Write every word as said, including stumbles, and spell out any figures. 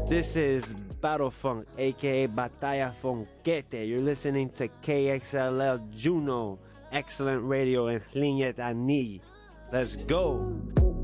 This is Battle Funk, aka Batalla Funkete. You're listening to K X L L Juno, excellent radio in Linyet Ani. Let's go!